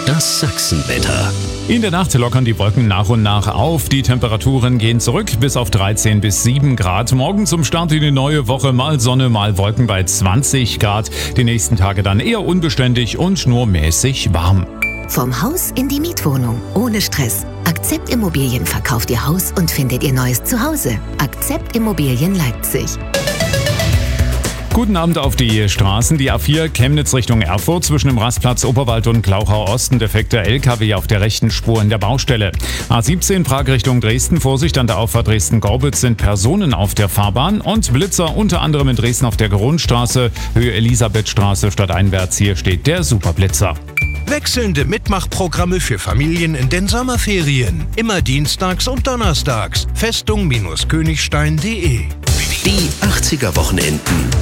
Das Sachsenwetter. In der Nacht lockern die Wolken nach und nach auf. Die Temperaturen gehen zurück bis auf 13 bis 7 Grad. Morgen zum Start in die neue Woche mal Sonne, mal Wolken bei 20 Grad. Die nächsten Tage dann eher unbeständig und nur mäßig warm. Vom Haus in die Mietwohnung. Ohne Stress. Akzept Immobilien verkauft Ihr Haus und findet Ihr neues Zuhause. Akzept Immobilien Leipzig. Guten Abend auf die Straßen. Die A4 Chemnitz Richtung Erfurt zwischen dem Rastplatz Oberwald und Glauchau Osten. Defekter LKW auf der rechten Spur in der Baustelle. A17 Prag Richtung Dresden. Vorsicht an der Auffahrt Dresden-Gorbitz sind Personen auf der Fahrbahn. Und Blitzer unter anderem in Dresden auf der Grundstraße. Höhe Elisabethstraße stadteinwärts. Hier steht der Superblitzer. Wechselnde Mitmachprogramme für Familien in den Sommerferien. Immer dienstags und donnerstags. Festung-Königstein.de. Die 80er Wochenenden.